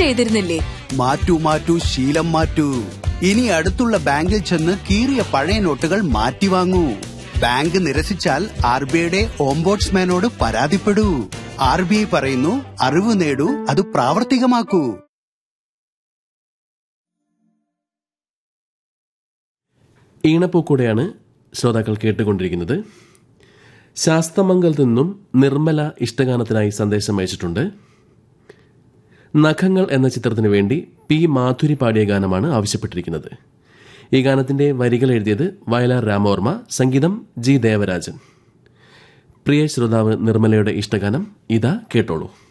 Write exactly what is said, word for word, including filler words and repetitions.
ചെയ്തിരുന്നില്ലേ? മാറ്റൂ മാറ്റൂ ശീലം മാറ്റൂ. ഇനി അടുത്തുള്ള ബാങ്കിൽ ചെന്ന് കീറിയ പഴയ നോട്ടുകൾ മാറ്റി വാങ്ങൂ. ബാങ്ക് നിരസിച്ചാൽ ആർ ബി ഐയുടെ ഓംബോഡ്സ്മാനോട് പരാതിപ്പെടൂ. ആർ ബി ഐ പറയുന്നു, അറിവ് നേടൂ, അത് പ്രാവർത്തികമാക്കൂ. ഈണപ്പൂക്കൂടെയാണ് ശ്രോതാക്കൾ കേട്ടുകൊണ്ടിരിക്കുന്നത്. ശാസ്തമംഗലത്തു നിന്നും നിർമ്മല ഇഷ്ടഗാനത്തിനായി സന്ദേശം അയച്ചിട്ടുണ്ട്. നഖങ്ങൾ എന്ന ചിത്രത്തിനു വേണ്ടി പി മാധുരി പാടിയ ഗാനമാണ് ആവശ്യപ്പെട്ടിരിക്കുന്നത്. ഈ ഗാനത്തിന്റെ വരികൾ എഴുതിയത് വയലാർ രാമവർമ്മ, സംഗീതം ജി ദേവരാജൻ. പ്രിയ ശ്രോതാവ് നിർമ്മലയുടെ ഇഷ്ടഗാനം ഇതാ കേട്ടോളൂ.